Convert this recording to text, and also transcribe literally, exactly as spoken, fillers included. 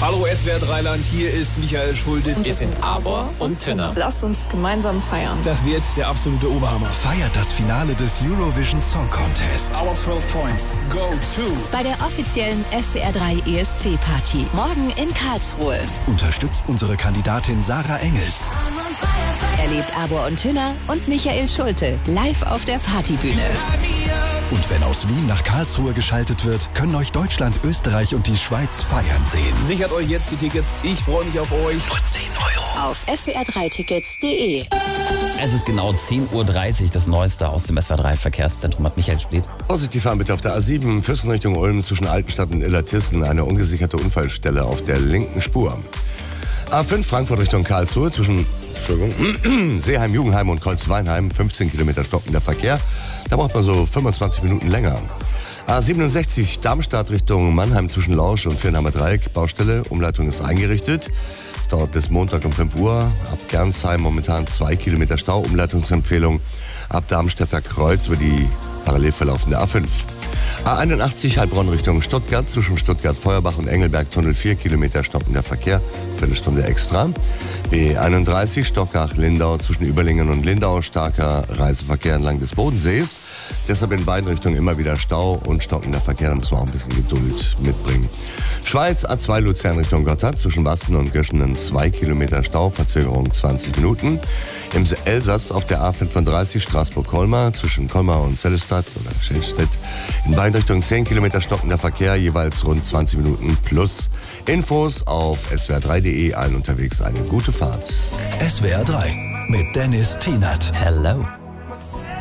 Hallo S W R Dreiland, hier ist Michael Schulte. Wir sind Arbor und Tünner. Lasst uns gemeinsam feiern. Das wird der absolute Oberhammer. Feiert das Finale des Eurovision Song Contest. Our zwölf Points go to. Bei der offiziellen S W R drei E S C-Party. Morgen in Karlsruhe. Unterstützt unsere Kandidatin Sarah Engels. Erlebt Arbor und Tünner und Michael Schulte live auf der Partybühne. Und wenn aus Wien nach Karlsruhe geschaltet wird, können euch Deutschland, Österreich und die Schweiz feiern sehen. Sichert euch jetzt die Tickets. Ich freue mich auf euch. Nur zehn Euro. Auf S W R drei Tickets punkt de. Es ist genau zehn Uhr dreißig, das Neueste aus dem S W R drei Verkehrszentrum hat Michael Splitt. Vorsichtig fahren bitte auf der A sieben, Füssen Richtung Ulm zwischen Altenstadt und Illertissen. Eine ungesicherte Unfallstelle auf der linken Spur. A fünf Frankfurt Richtung Karlsruhe zwischen Entschuldigung, Seeheim, Jugendheim und Kreuzweinheim. fünfzehn Kilometer stockender Verkehr. Da braucht man so fünfundzwanzig Minuten länger. A siebenundsechzig Darmstadt Richtung Mannheim zwischen Lausch und Viernheimer Dreieck. Baustelle, Umleitung ist eingerichtet. Es dauert bis Montag um fünf Uhr. Ab Gernsheim momentan zwei Kilometer Stau. Umleitungsempfehlung ab Darmstädter Kreuz über die parallel verlaufende A fünf. A einundachtzig Heilbronn Richtung Stuttgart zwischen Stuttgart-Feuerbach und Engelberg-Tunnel vier Kilometer stockender Verkehr, Viertelstunde extra. B einunddreißig Stockach-Lindau zwischen Überlingen und Lindau starker Reiseverkehr entlang des Bodensees. Deshalb in beiden Richtungen immer wieder Stau und stockender Verkehr, da muss man auch ein bisschen Geduld mitbringen. Schweiz A zwei Luzern Richtung Gotthard zwischen Wassen und Göschenen zwei Kilometer Stau, Verzögerung zwanzig Minuten. Im Elsass auf der A fünfunddreißig Straßburg-Kolmar zwischen Kolmar und Sellestadt oder Schellstedt in beiden Richtungen zehn Kilometer stockender Verkehr, jeweils rund zwanzig Minuten plus. Infos auf S W R drei punkt de, allen unterwegs eine gute Fahrt. S W R drei mit Dennis Tienert. Hello.